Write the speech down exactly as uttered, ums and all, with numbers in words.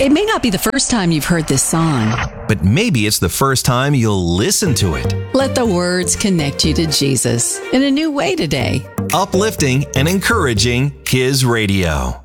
It may not be the first time you've heard this song, but maybe it's the first time you'll listen to it. Let the words connect you to Jesus in a new way today. Uplifting and encouraging Kiz Radio.